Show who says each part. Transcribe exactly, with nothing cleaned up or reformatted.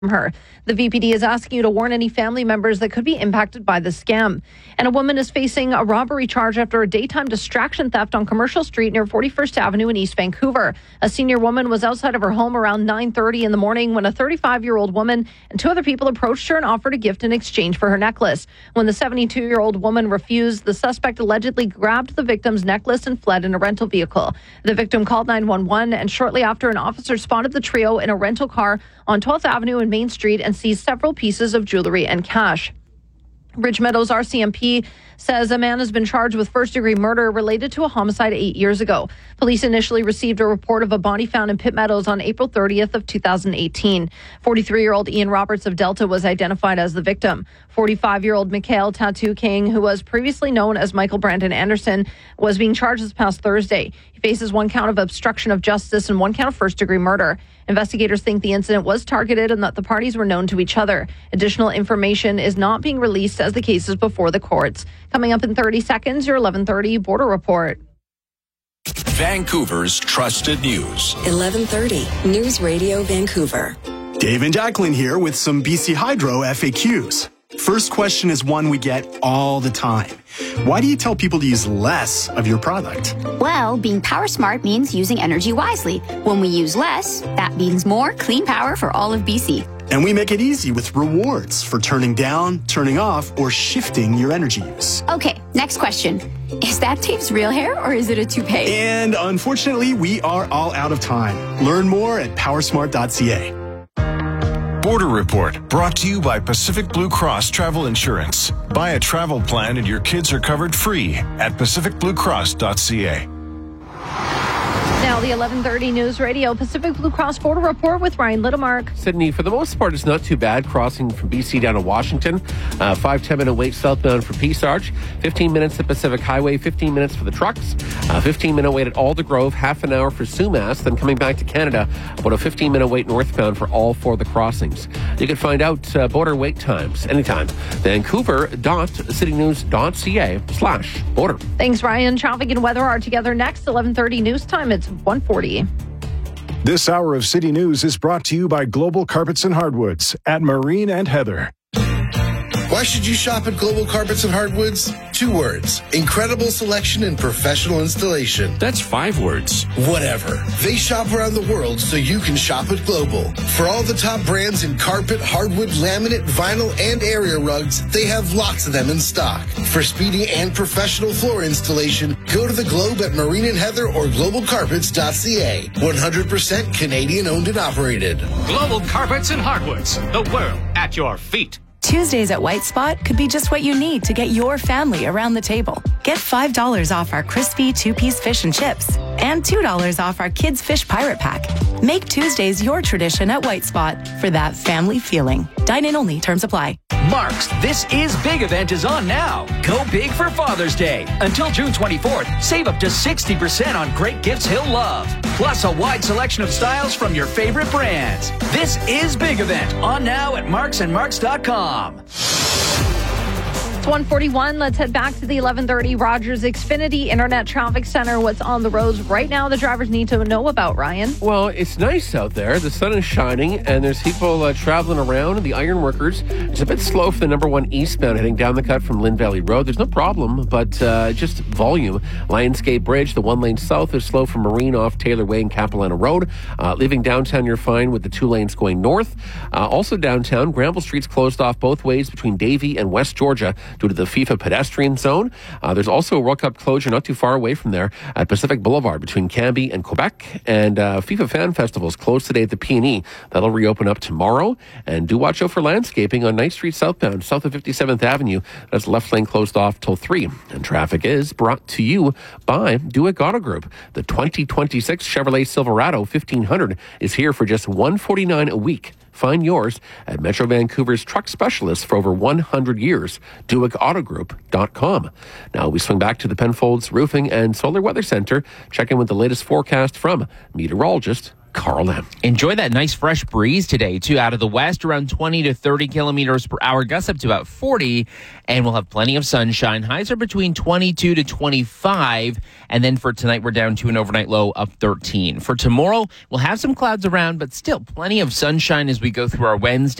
Speaker 1: her. The V P D is asking you to warn any family members that could be impacted by the scam. And a woman is facing a robbery charge after a daytime distraction theft on Commercial Street near forty-first Avenue in East Vancouver. A senior woman was outside of her home around nine thirty in the morning when a thirty-five-year-old woman and two other people approached her and offered a gift in exchange for her necklace. When the seventy-two-year-old woman refused, the suspect allegedly grabbed the victim's necklace and fled in a rental vehicle. The victim called nine one one, and shortly after, an officer spotted the trio in a rental car on twelfth Avenue and Main Street and seized several pieces of jewelry and cash. Ridge Meadows R C M P says a man has been charged with first-degree murder related to a homicide eight years ago. Police initially received a report of a body found in Pitt Meadows on April thirtieth of two thousand eighteen. forty-three-year-old Ian Roberts of Delta was identified as the victim. forty-five-year-old Mikhail Tattoo King, who was previously known as Michael Brandon Anderson, was being charged this past Thursday. He faces one count of obstruction of justice and one count of first-degree murder. Investigators think the incident was targeted and that the parties were known to each other. Additional information is not being released as the case is before the courts. Coming up in thirty seconds, your eleven thirty Border Report.
Speaker 2: Vancouver's trusted news.
Speaker 3: eleven thirty News Radio Vancouver.
Speaker 4: Dave and Jacqueline here with some B C Hydro F A Qs. First question is one we get all the time. Why do you tell people to use less of your product?
Speaker 5: Well, being power smart means using energy wisely. When we use less, that means more clean power for all of B C.
Speaker 4: And we make it easy with rewards for turning down, turning off, or shifting your energy use.
Speaker 5: Okay, next question. Is that Dave's real hair or is it a toupee?
Speaker 4: And unfortunately, we are all out of time. Learn more at powersmart dot c a.
Speaker 2: Border Report, brought to you by Pacific Blue Cross Travel Insurance. Buy a travel plan and your kids are covered free at pacific blue cross dot c a.
Speaker 1: Now, the eleven thirty News Radio Pacific Blue Cross Border Report with Ryan Littlemark.
Speaker 6: Sydney, for the most part, it's not too bad crossing from B C down to Washington. Uh, five, ten minute wait southbound for Peace Arch. fifteen minutes at Pacific Highway. fifteen minutes for the trucks. Uh, fifteen minute wait at Aldergrove. Half an hour for Sumas. Then coming back to Canada, about a fifteen minute wait northbound for all four of the crossings. You can find out uh, border wait times anytime. Vancouver dot city news dot c a slash border.
Speaker 1: Thanks, Ryan. Traffic and weather are together next. eleven thirty news time. It's one forty.
Speaker 7: This hour of City News is brought to you by Global Carpets and Hardwoods at Marine and Heather.
Speaker 8: Why should you shop at Global Carpets and Hardwoods? Two words. Incredible selection and professional installation.
Speaker 9: That's five words.
Speaker 8: Whatever. They shop around the world so you can shop at Global. For all the top brands in carpet, hardwood, laminate, vinyl, and area rugs, they have lots of them in stock. For speedy and professional floor installation, go to the Globe at Marine and Heather or global carpets dot c a. one hundred percent Canadian owned and operated.
Speaker 9: Global Carpets and Hardwoods. The world at your feet.
Speaker 10: Tuesdays at White Spot could be just what you need to get your family around the table. Get five dollars off our crispy two-piece fish and chips and two dollars off our Kids Fish Pirate Pack. Make Tuesdays your tradition at White Spot for that family feeling. Dine-in only. Terms apply.
Speaker 11: Mark's This Is Big event is on now. Go big for Father's Day. Until June twenty-fourth, save up to sixty percent on great gifts he'll love. Plus a wide selection of styles from your favorite brands. This Is Big event on now at marks and marks dot com.
Speaker 1: It's one forty-one. Let's head back to the eleven thirty Rogers Xfinity Internet Traffic Center. What's on the roads right now the drivers need to know about, Ryan?
Speaker 6: Well, it's nice out there. The sun is shining, and there's people uh, traveling around. And the ironworkers, it's a bit slow for the number one eastbound heading down the cut from Lynn Valley Road. There's no problem, but uh, just volume. Lionsgate Bridge, the one lane south, is slow from Marine off Taylor Way and Capilano Road. Uh, leaving downtown, you're fine with the two lanes going north. Uh, also downtown, Granville Street's closed off both ways between Davie and West Georgia due to the FIFA pedestrian zone. Uh, there's also a World Cup closure not too far away from there at Pacific Boulevard between Cambie and Quebec. And uh, FIFA Fan Festival is closed today at the P and E. That'll reopen up tomorrow. And do watch out for landscaping on Ninth Street southbound, south of fifty-seventh Avenue. That's left lane closed off till three. And traffic is brought to you by Duick Auto Group. The twenty twenty-six Chevrolet Silverado fifteen hundred is here for just one hundred forty-nine dollars a week. Find yours at Metro Vancouver's truck specialist for over one hundred years, Duick Auto Group dot com. Now we swing back to the Penfolds Roofing and Solar Weather Center, check in with the latest forecast from meteorologist Carl.
Speaker 12: Enjoy that nice fresh breeze today, too, out of the west, around twenty to thirty kilometers per hour, gusts up to about forty, and we'll have plenty of sunshine. Highs are between twenty-two to twenty-five, and then for tonight, we're down to an overnight low of thirteen. For tomorrow, we'll have some clouds around, but still plenty of sunshine as we go through our Wednesday.